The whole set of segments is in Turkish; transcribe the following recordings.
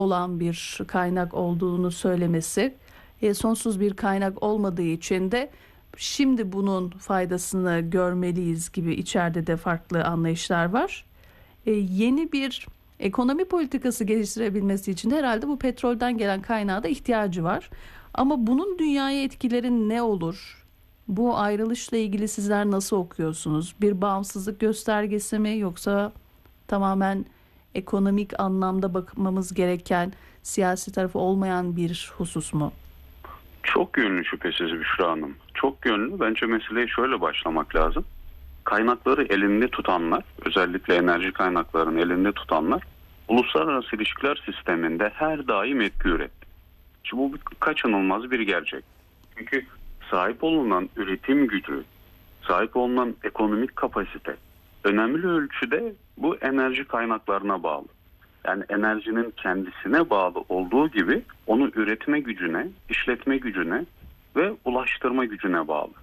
olan bir kaynak olduğunu söylemesi, sonsuz bir kaynak olmadığı için de şimdi bunun faydasını görmeliyiz gibi içeride de farklı anlayışlar var. Yeni bir ekonomi politikası geliştirebilmesi için de herhalde bu petrolden gelen kaynağa da ihtiyacı var. Ama bunun dünyaya etkileri ne olur? Bu ayrılışla ilgili sizler nasıl okuyorsunuz? Bir bağımsızlık göstergesi mi, yoksa tamamen ekonomik anlamda bakmamız gereken, siyasi tarafı olmayan bir husus mu? Çok yönlü şüphesiz Büşra Hanım. Çok yönlü. Bence meseleye şöyle başlamak lazım. Kaynakları elinde tutanlar, özellikle enerji kaynaklarını elinde tutanlar, uluslararası ilişkiler sisteminde her daim etki üretti. Şimdi bu kaçınılmaz bir gerçek. Çünkü sahip olunan üretim gücü, sahip olunan ekonomik kapasite önemli ölçüde bu enerji kaynaklarına bağlı. Yani enerjinin kendisine bağlı olduğu gibi onu üretme gücüne, işletme gücüne ve ulaştırma gücüne bağlı.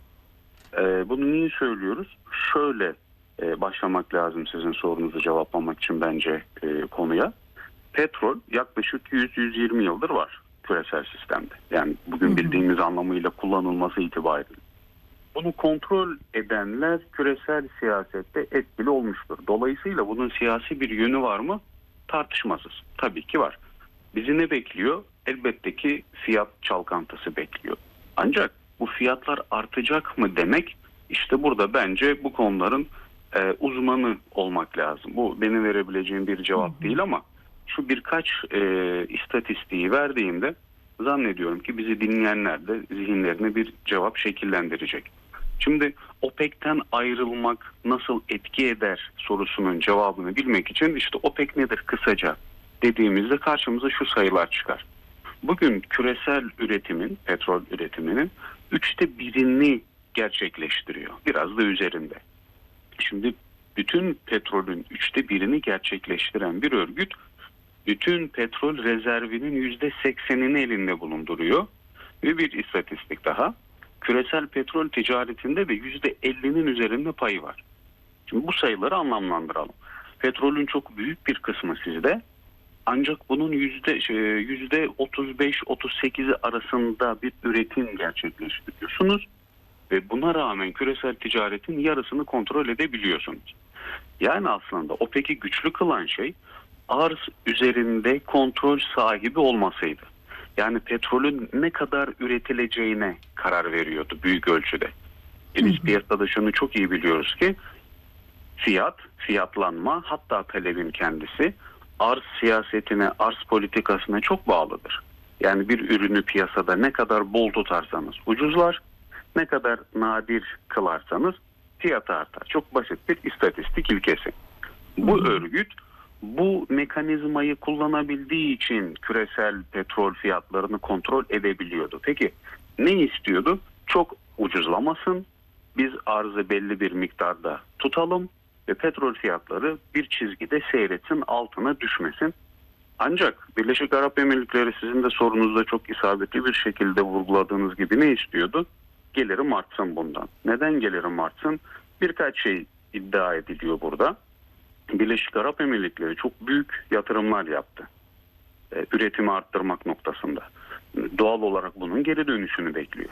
Bunu niye söylüyoruz? Şöyle başlamak lazım sizin sorunuzu cevaplamak için bence konuya. Petrol yaklaşık 100-120 yıldır var küresel sistemde. Yani bugün bildiğimiz anlamıyla kullanılması itibariyle. Bunu kontrol edenler küresel siyasette etkili olmuştur. Dolayısıyla bunun siyasi bir yönü var mı? Tartışmasız. Tabii ki var. Bizi ne bekliyor? Elbette ki fiyat çalkantısı bekliyor. Ancak bu fiyatlar artacak mı demek, işte burada bence bu konuların uzmanı olmak lazım. Bu benim verebileceğim bir cevap değil ama şu birkaç istatistiği verdiğimde zannediyorum ki bizi dinleyenler de zihinlerine bir cevap şekillendirecek. Şimdi OPEC'ten ayrılmak nasıl etki eder sorusunun cevabını bilmek için işte OPEC nedir kısaca dediğimizde karşımıza şu sayılar çıkar. Bugün küresel üretimin, petrol üretiminin 1/3'ünü gerçekleştiriyor. Biraz da üzerinde. Şimdi bütün petrolün 1/3'ünü gerçekleştiren bir örgüt bütün petrol rezervinin %80'ini elinde bulunduruyor. Ve bir istatistik daha. Küresel petrol ticaretinde de %50'nin üzerinde payı var. Şimdi bu sayıları anlamlandıralım. Petrolün çok büyük bir kısmı sizde. Ancak bunun %35-38'i arasında bir üretim gerçekleştiriyorsunuz. Ve buna rağmen küresel ticaretin yarısını kontrol edebiliyorsunuz. Yani aslında OPEC'i güçlü kılan şey arz üzerinde kontrol sahibi olmasıydı. Yani petrolün ne kadar üretileceğine karar veriyordu büyük ölçüde. Biz piyasada şunu çok iyi biliyoruz ki fiyatlanma hatta talebin kendisi arz siyasetine, arz politikasına çok bağlıdır. Yani bir ürünü piyasada ne kadar bol tutarsanız ucuzlar, ne kadar nadir kılarsanız fiyatı artar. Çok basit bir istatistik ilkesi. Bu örgüt bu mekanizmayı kullanabildiği için küresel petrol fiyatlarını kontrol edebiliyordu. Peki ne istiyordu? Çok ucuzlamasın, biz arzı belli bir miktarda tutalım ve petrol fiyatları bir çizgide seyretsin, altına düşmesin. Ancak Birleşik Arap Emirlikleri sizin de sorunuzda çok isabetli bir şekilde vurguladığınız gibi ne istiyordu? Gelirim artsın bundan. Neden gelirim artsın? Birkaç şey iddia ediliyor burada. Birleşik Arap Emirlikleri çok büyük yatırımlar yaptı. Üretimi arttırmak noktasında. Doğal olarak bunun geri dönüşünü bekliyor.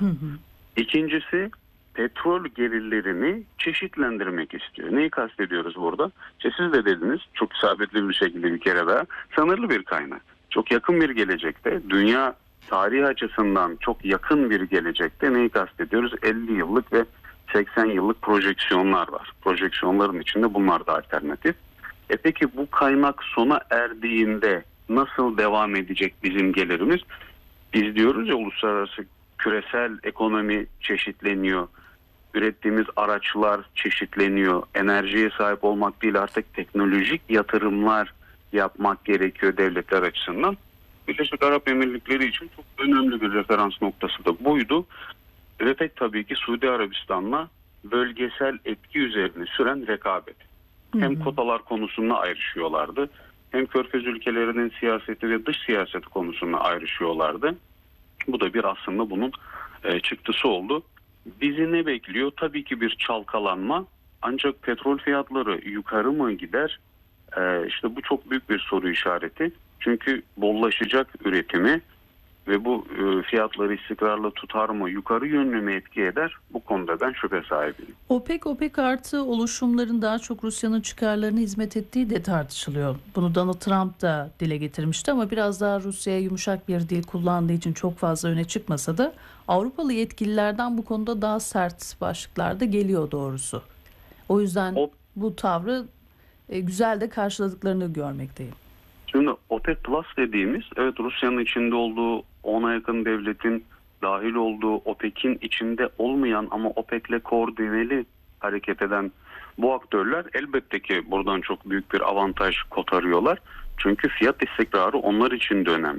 İkincisi petrol gelirlerini çeşitlendirmek istiyor. Neyi kastediyoruz burada? İşte siz de dediniz çok isabetli bir şekilde bir kere daha sınırlı bir kaynak. Çok yakın bir gelecekte dünya tarihi açısından çok yakın bir gelecekte neyi kastediyoruz? 50 yıllık ve 80 yıllık projeksiyonlar var. Projeksiyonların içinde bunlar da alternatif. Peki bu kaynak sona erdiğinde nasıl devam edecek bizim gelirimiz? Biz diyoruz ya uluslararası küresel ekonomi çeşitleniyor. Ürettiğimiz araçlar çeşitleniyor. Enerjiye sahip olmak değil artık teknolojik yatırımlar yapmak gerekiyor devletler açısından. Birleşik Arap Emirlikleri için çok önemli bir referans noktası da buydu. Ve pek tabii ki Suudi Arabistan'la bölgesel etki üzerine süren rekabet. Hem kotalar konusunda ayrışıyorlardı, hem Körfez ülkelerinin siyaseti ve dış siyaseti konusunda ayrışıyorlardı. Bu da bir aslında bunun çıktısı oldu. Bizi ne bekliyor? Tabii ki bir çalkalanma. Ancak petrol fiyatları yukarı mı gider? İşte bu çok büyük bir soru işareti. Çünkü bollaşacak üretimi ve bu fiyatları istikrarlı tutar mı, yukarı yönlü mü etki eder? Bu konuda ben şüphe sahibiyim. OPEC artı oluşumların daha çok Rusya'nın çıkarlarına hizmet ettiği de tartışılıyor. Bunu Donald Trump da dile getirmişti ama biraz daha Rusya'ya yumuşak bir dil kullandığı için çok fazla öne çıkmasa da Avrupalı yetkililerden bu konuda daha sert başlıklar da geliyor doğrusu. O yüzden bu tavrı güzel de karşıladıklarını görmekteyim. Şimdi OPEC Plus dediğimiz, evet, Rusya'nın içinde olduğu 10'a yakın devletin dahil olduğu OPEC'in içinde olmayan ama OPEC'le koordineli hareket eden bu aktörler elbette ki buradan çok büyük bir avantaj kotarıyorlar. Çünkü fiyat istikrarı onlar için de önemli.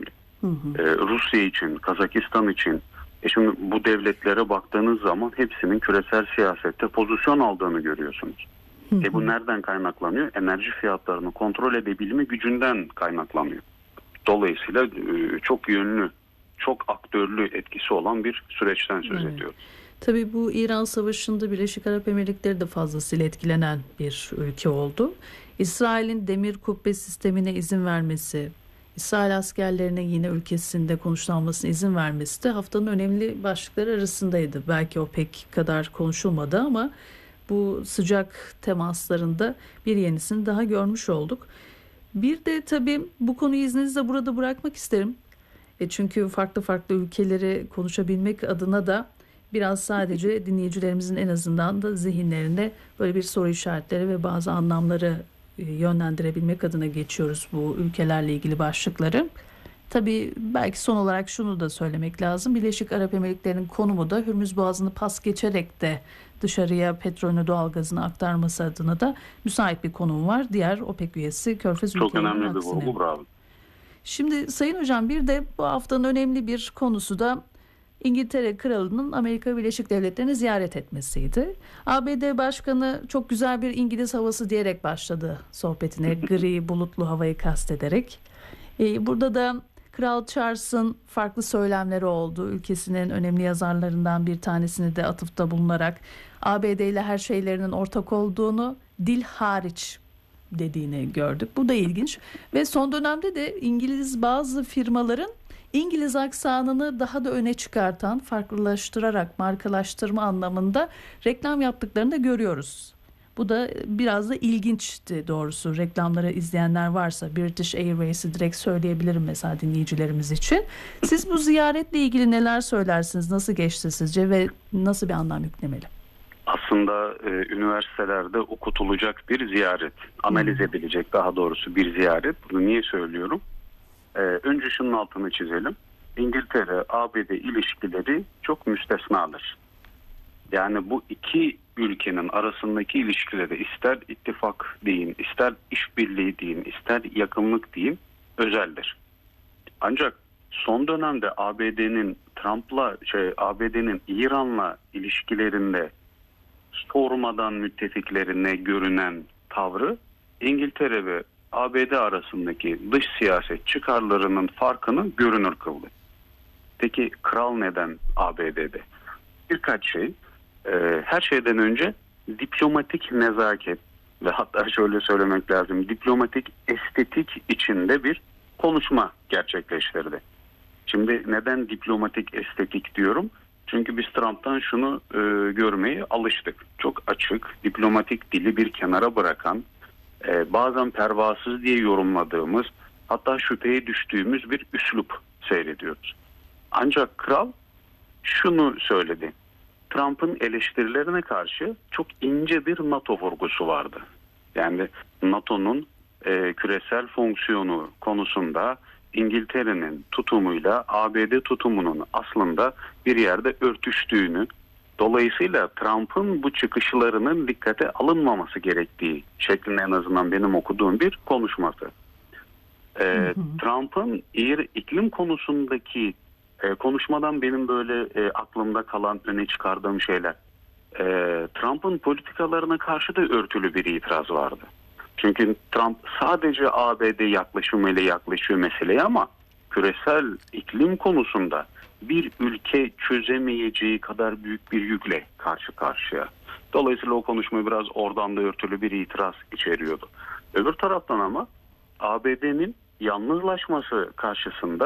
Rusya için, Kazakistan için. Şimdi bu devletlere baktığınız zaman hepsinin küresel siyasette pozisyon aldığını görüyorsunuz. Bu nereden kaynaklanıyor? Enerji fiyatlarını kontrol edebilme gücünden kaynaklanıyor. Dolayısıyla çok yönlü, çok aktörlü etkisi olan bir süreçten söz ediyoruz. Tabii bu İran Savaşı'nda Birleşik Arap Emirlikleri de fazlasıyla etkilenen bir ülke oldu. İsrail'in demir kubbe sistemine izin vermesi, İsrail askerlerine yine ülkesinde konuşlanmasına izin vermesi de haftanın önemli başlıkları arasındaydı. Belki OPEC kadar konuşulmadı ama bu sıcak temaslarında bir yenisini daha görmüş olduk. Bir de tabii bu konuyu izninizle burada bırakmak isterim. Çünkü farklı ülkeleri konuşabilmek adına da biraz sadece dinleyicilerimizin en azından da zihinlerinde böyle bir soru işaretleri ve bazı anlamları yönlendirebilmek adına geçiyoruz bu ülkelerle ilgili başlıkları. Tabii belki son olarak şunu da söylemek lazım. Birleşik Arap Emirlikleri'nin konumu da Hürmüz Boğazı'nı pas geçerek de dışarıya petrolünü, doğalgazını aktarması adına da müsait bir konum var. Diğer OPEC üyesi Körfez ülkelerinin aksine. Çok önemli bir aksine. vurgu, bravo. Şimdi Sayın Hocam, bir de bu haftanın önemli bir konusu da İngiltere Kralı'nın Amerika Birleşik Devletleri'ni ziyaret etmesiydi. ABD Başkanı çok güzel bir İngiliz havası diyerek başladı sohbetine, gri bulutlu havayı kastederek. Burada da Kral Charles'ın farklı söylemleri oldu. Ülkesinin önemli yazarlarından bir tanesini de atıfta bulunarak ABD ile her şeylerinin ortak olduğunu, dil hariç dediğini gördük. Bu da ilginç. Ve son dönemde de İngiliz bazı firmaların İngiliz aksanını daha da öne çıkartan, farklılaştırarak markalaştırma anlamında reklam yaptıklarını da görüyoruz. Bu da biraz da ilginçti doğrusu. Reklamları izleyenler varsa British Airways'i direkt söyleyebilirim mesela dinleyicilerimiz için. Siz bu ziyaretle ilgili neler söylersiniz? Nasıl geçti sizce ve nasıl bir anlam yüklemeli? Aslında üniversitelerde okutulacak bir ziyaret, analiz edilecek daha doğrusu bir ziyaret. Bunu niye söylüyorum? Önce şunun altını çizelim. İngiltere-ABD ilişkileri çok müstesnadır. Yani bu iki ülkenin arasındaki ilişkileri ister ittifak deyin, ister işbirliği deyin, ister yakınlık deyin, özeldir. Ancak son dönemde ABD'nin İran'la ilişkilerinde sormadan müttefiklerine görünen tavrı İngiltere ve ABD arasındaki dış siyaset çıkarlarının farkını görünür kıldı. Peki kral neden ABD'de? Birkaç şey. Her şeyden önce diplomatik nezaket ve hatta şöyle söylemek lazım, diplomatik estetik içinde bir konuşma gerçekleştirdi. Şimdi neden diplomatik estetik diyorum? Çünkü biz Trump'tan şunu görmeye alıştık. Çok açık, diplomatik dili bir kenara bırakan, bazen pervasız diye yorumladığımız, hatta şüpheye düştüğümüz bir üslup seyrediyoruz. Ancak kral şunu söyledi. Trump'ın eleştirilerine karşı çok ince bir NATO vurgusu vardı. Yani NATO'nun küresel fonksiyonu konusunda İngiltere'nin tutumuyla ABD tutumunun aslında bir yerde örtüştüğünü, dolayısıyla Trump'ın bu çıkışlarının dikkate alınmaması gerektiği şeklinde en azından benim okuduğum bir konuşması. Trump'ın iklim konusundaki konuşmadan benim böyle aklımda kalan, öne çıkardığım şeyler. Trump'ın politikalarına karşı da örtülü bir itiraz vardı. Çünkü Trump sadece ABD yaklaşımıyla yaklaşıyor meseleye ama küresel iklim konusunda bir ülke çözemeyeceği kadar büyük bir yükle karşı karşıya. Dolayısıyla o konuşma biraz oradan da örtülü bir itiraz içeriyordu. Öbür taraftan ama ABD'nin yalnızlaşması karşısında